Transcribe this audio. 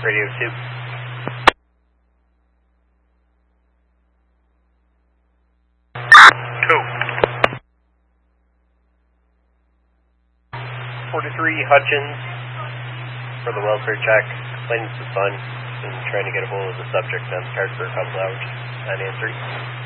Radio 2. 43 Hutchins for the welfare check, complaining to the son and trying to get a hold of the subject on the card for a couple hours. Unanswered.